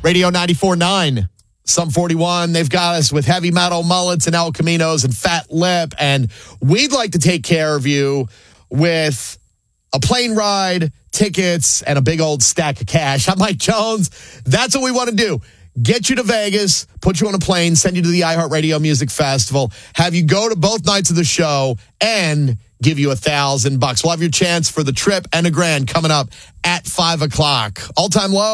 Radio 94.9. Sum 41, they've got us with heavy metal mullets and El Caminos and Fat Lip. And we'd like to take care of you with a plane ride, tickets, and a big old stack of cash. I'm Mike Jones. That's what we want to do. Get you to Vegas, put you on a plane, send you to the iHeartRadio Music Festival, have you go to both nights of the show, and give you $1,000. We'll have your chance for the trip and $1,000 coming up at 5 o'clock. All-time low.